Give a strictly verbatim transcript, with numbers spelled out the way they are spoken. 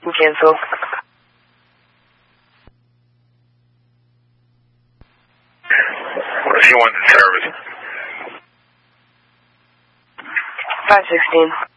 Cancel. What if you want the service? five sixteen.